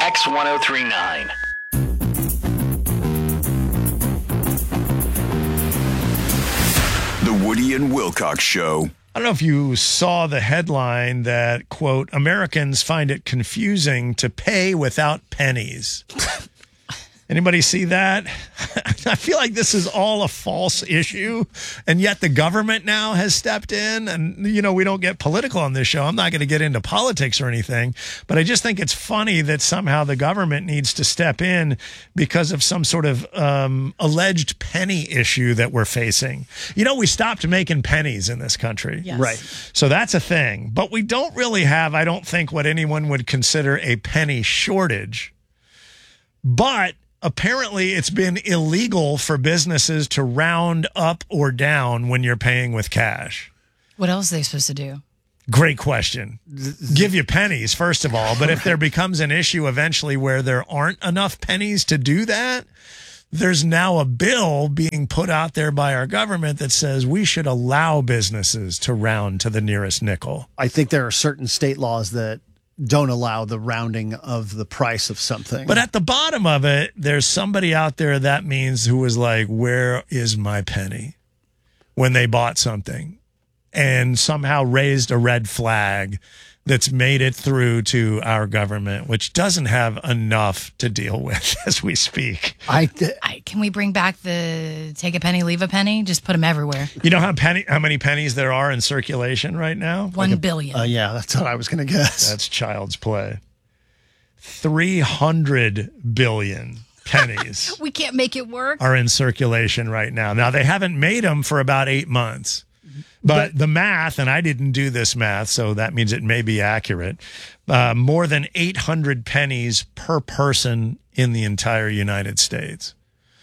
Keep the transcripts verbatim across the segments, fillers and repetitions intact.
X ten thirty-nine. The Woody and Wilcox Show. I don't know if you saw the headline that, quote, Americans find it confusing to pay without pennies. Anybody see that? I feel like this is all a false issue, and yet the government now has stepped in. And, you know, we don't get political on this show. I'm not going to get into politics or anything, but I just think it's funny that somehow the government needs to step in because of some sort of um, alleged penny issue that we're facing. You know, we stopped making pennies in this country. Yes. Right. So that's a thing. But we don't really have, I don't think, what anyone would consider a penny shortage. But apparently, it's been illegal for businesses to round up or down when you're paying with cash. What else are they supposed to do? Great question. Give you pennies, first of all. But if there becomes an issue eventually where there aren't enough pennies to do that, there's now a bill being put out there by our government that says we should allow businesses to round to the nearest nickel. I think there are certain state laws that don't allow the rounding of the price of something. But at the bottom of it, there's somebody out there that means who was like, where is my penny? When they bought something and somehow raised a red flag that's made it through to our government, which doesn't have enough to deal with as we speak. I, I Can we bring back the take a penny, leave a penny? Just put them everywhere. You know how penny, how many pennies there are in circulation right now? One Like a, billion. uh, yeah, that's what I was going to guess. That's child's play. three hundred billion pennies We can't make it work. are in circulation right now. Now, they haven't made them for about eight months. But, but the math, and I didn't do this math, so that means it may be accurate, uh, more than eight hundred pennies per person in the entire United States.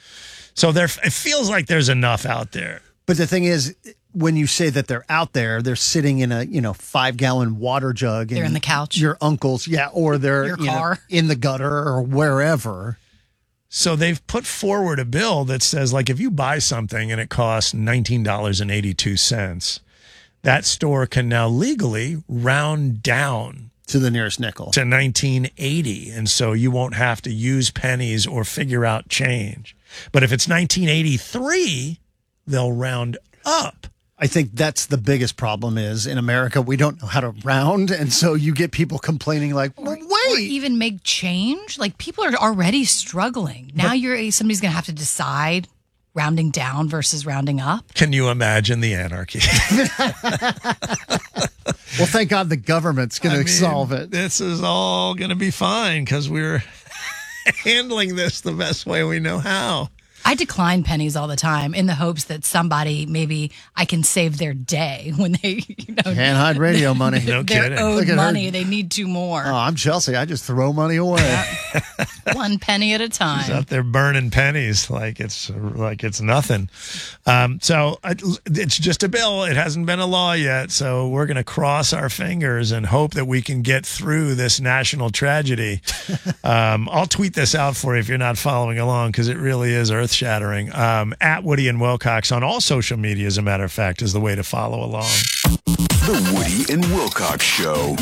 So there, it feels like there's enough out there. But the thing is, when you say that they're out there, they're sitting in a, you know, five gallon water jug. They're in the couch. Your uncle's, yeah, or they're Your you know, car. in the gutter or wherever. So they've put forward a bill that says, like, if you buy something and it costs nineteen dollars and eighty-two cents, that store can now legally round down to the nearest nickel to nineteen eighty. And so you won't have to use pennies or figure out change. But if it's nineteen eighty-three, they'll round up. I think that's the biggest problem is in America, we don't know how to round. And so you get people complaining like, well, Or wait. even make change. Like, people are already struggling. Now you're somebody's going to have to decide rounding down versus rounding up. Can you imagine the anarchy? Well, thank God the government's going to solve it. This is all going to be fine because we're handling this the best way we know how. I decline pennies all the time in the hopes that somebody, maybe I can save their day when they, you know, Can't hide radio money. No they're kidding. owed Look at her. money. They need two more. Oh, I'm Chelsea. I just throw money away. One penny at a He's time. out there burning pennies like it's like it's nothing. Um, so I, it's just a bill. It hasn't been a law yet. So we're going to cross our fingers and hope that we can get through this national tragedy. Um, I'll tweet this out for you if you're not following along because it really is earth-shattering. Um, at Woody and Wilcox on all social media, as a matter of fact, is the way to follow along. The Woody and Wilcox Show.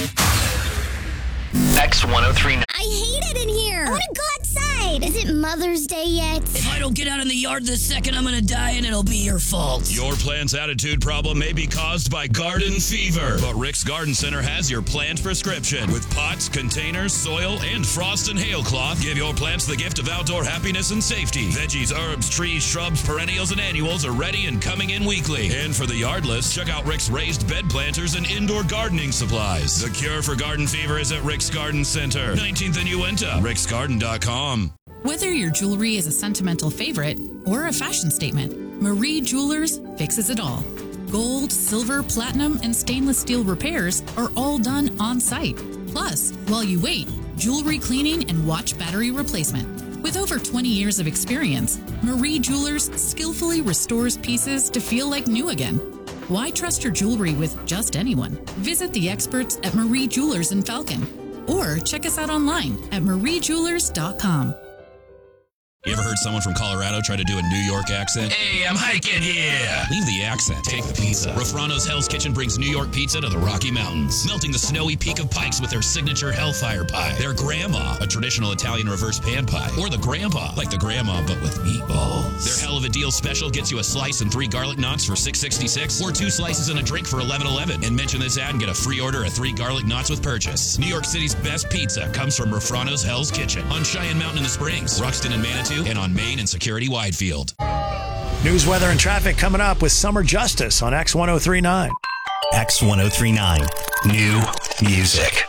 X ten thirty-nine. I hate it in here. I want to go outside. Is it Mother's Day yet? If I don't get out in the yard this second, I'm gonna die and it'll be your fault. Your plant's attitude problem may be caused by garden fever, but Rick's Garden Center has your plant prescription. With pots, containers, soil, and frost and hail cloth, give your plants the gift of outdoor happiness and safety. Veggies, herbs, trees, shrubs, perennials, and annuals are ready and coming in weekly. And for the yardless, check out Rick's raised bed planters and indoor gardening supplies. The cure for garden fever is at Rick's Garden Center, nineteenth and Uinta, ricks garden dot com. Whether your jewelry is a sentimental favorite or a fashion statement, Marie Jewelers fixes it all. Gold, silver, platinum, and stainless steel repairs are all done on site. Plus, while you wait, jewelry cleaning and watch battery replacement. With over twenty years of experience, Marie Jewelers skillfully restores pieces to feel like new again. Why trust your jewelry with just anyone? Visit the experts at Marie Jewelers in Falcon or check us out online at marie jewelers dot com. You ever heard someone from Colorado try to do a New York accent? Hey, I'm hiking here. Leave the accent. Take the pizza. Rafrano's Hell's Kitchen brings New York pizza to the Rocky Mountains, melting the snowy peak of Pikes with their signature Hellfire pie, their grandma, a traditional Italian reverse pan pie, or the grandpa, like the grandma but with meatballs. Their Hell of a Deal special gets you a slice and three garlic knots for six sixty-six, or two slices and a drink for eleven eleven. And mention this ad and get a free order of three garlic knots with purchase. New York City's best pizza comes from Rafrano's Hell's Kitchen on Cheyenne Mountain in the Springs, Ruxton and Manitou, and on Main and Security Widefield. News, weather, and traffic coming up with Summer Justice on X ten thirty-nine. X ten thirty-nine. New music.